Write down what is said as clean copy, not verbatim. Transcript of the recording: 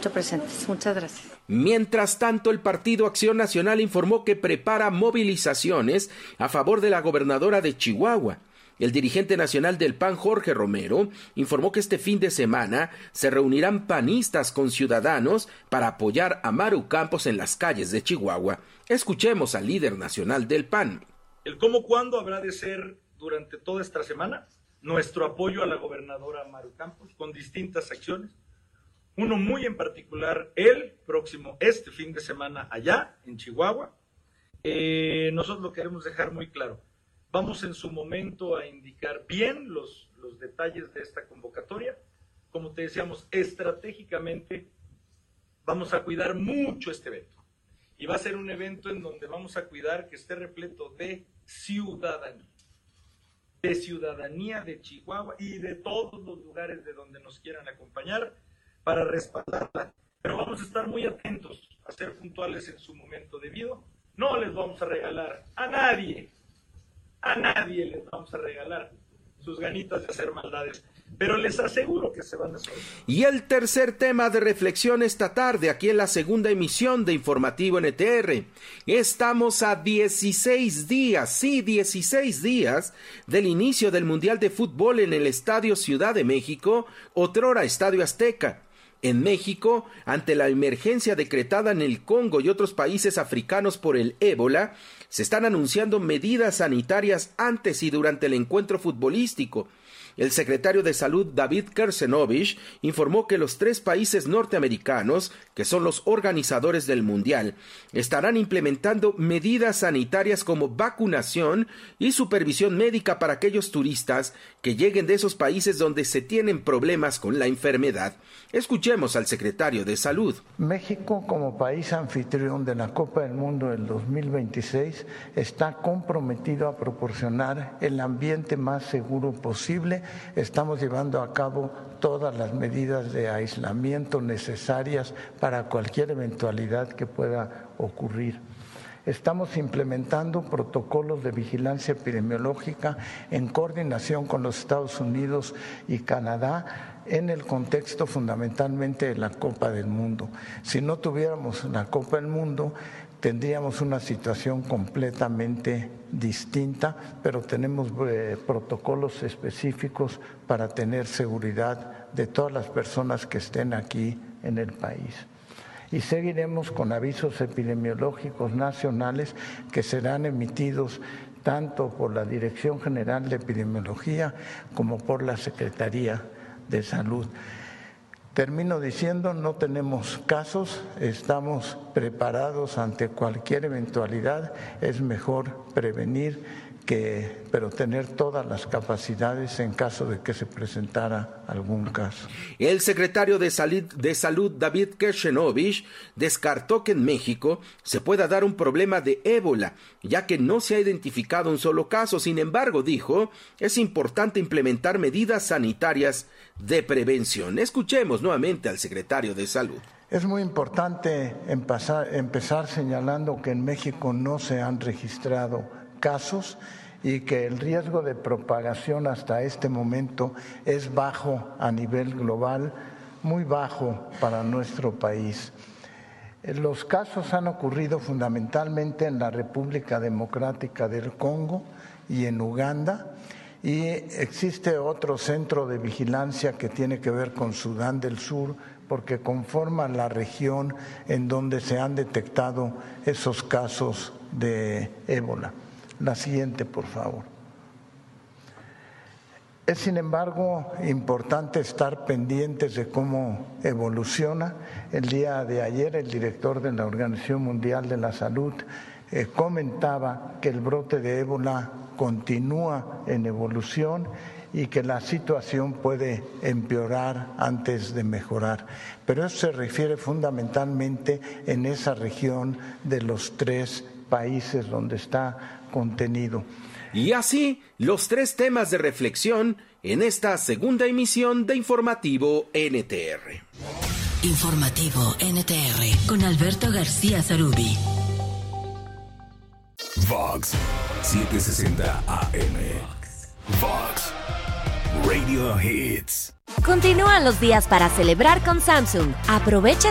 mucho presentes. Muchas gracias. Mientras tanto, el Partido Acción Nacional informó que prepara movilizaciones a favor de la gobernadora de Chihuahua. El dirigente nacional del PAN, Jorge Romero, informó que este fin de semana se reunirán panistas con ciudadanos para apoyar a Maru Campos en las calles de Chihuahua. Escuchemos al líder nacional del PAN. El cómo cuándo habrá de ser durante toda esta semana nuestro apoyo a la gobernadora Maru Campos con distintas acciones. Uno muy en particular, el próximo, este fin de semana allá en Chihuahua. Nosotros lo queremos dejar muy claro. Vamos en su momento a indicar bien los detalles de esta convocatoria. Como te decíamos, estratégicamente vamos a cuidar mucho este evento. Y va a ser un evento en donde vamos a cuidar que esté repleto de ciudadanía de Chihuahua y de todos los lugares de donde nos quieran acompañar para respaldarla. Pero vamos a estar muy atentos a ser puntuales en su momento debido. No les vamos a regalar a nadie les vamos a regalar sus ganitas de hacer maldades, pero les aseguro que se van a soltar. Y el tercer tema de reflexión esta tarde, aquí en la segunda emisión de Informativo NTR. Estamos a 16 días del inicio del Mundial de Fútbol en el Estadio Ciudad de México, otrora Estadio Azteca. En México, ante la emergencia decretada en el Congo y otros países africanos por el ébola, se están anunciando medidas sanitarias antes y durante el encuentro futbolístico. El secretario de Salud, David Kersenovich, informó que los 3 países norteamericanos, que son los organizadores del Mundial, estarán implementando medidas sanitarias como vacunación y supervisión médica para aquellos turistas que lleguen de esos países donde se tienen problemas con la enfermedad. Escuchemos al secretario de Salud. México, como país anfitrión de la Copa del Mundo del 2026, está comprometido a proporcionar el ambiente más seguro posible. Estamos llevando a cabo todas las medidas de aislamiento necesarias para cualquier eventualidad que pueda ocurrir. Estamos implementando protocolos de vigilancia epidemiológica en coordinación con los Estados Unidos y Canadá en el contexto fundamentalmente de la Copa del Mundo. Si no tuviéramos la Copa del Mundo, tendríamos una situación completamente distinta, pero tenemos protocolos específicos para tener seguridad de todas las personas que estén aquí en el país. Y seguiremos con avisos epidemiológicos nacionales que serán emitidos tanto por la Dirección General de Epidemiología como por la Secretaría de Salud. Termino diciendo, no tenemos casos, estamos preparados ante cualquier eventualidad, es mejor prevenir pero tener todas las capacidades en caso de que se presentara algún caso. El secretario de Salud, David Kersenovich, descartó que en México se pueda dar un problema de ébola, ya que no se ha identificado un solo caso. Sin embargo, dijo, es importante implementar medidas sanitarias de prevención. Escuchemos nuevamente al secretario de Salud. Es muy importante empezar señalando que en México no se han registrado casos y que el riesgo de propagación hasta este momento es bajo a nivel global, muy bajo para nuestro país. Los casos han ocurrido fundamentalmente en la República Democrática del Congo y en Uganda, y existe otro centro de vigilancia que tiene que ver con Sudán del Sur, porque conforma la región en donde se han detectado esos casos de ébola. La siguiente, por favor. Es, sin embargo, importante estar pendientes de cómo evoluciona. El día de ayer, el director de la Organización Mundial de la Salud comentaba que el brote de ébola continúa en evolución y que la situación puede empeorar antes de mejorar. Pero eso se refiere fundamentalmente en esa región de los 3 países donde está contenido. Y así, los 3 temas de reflexión en esta segunda emisión de Informativo NTR. Informativo NTR con Alberto García Zarubi. Vox 760 AM. Vox Radio Hits. Continúan los días para celebrar con Samsung. Aprovecha